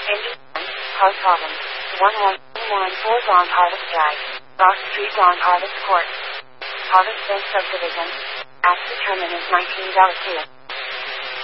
Engine 1, cause problems. 1114 on Harvest Drive. Ross Street on Harvest Court. Harvest Bank Subdivision. Accident terminus 19 Dallas 2.